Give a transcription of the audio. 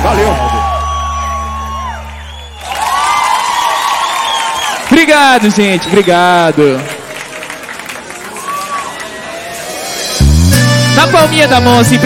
Valeu. Obrigado, gente. Obrigado. Na palminha da mão, assim, pra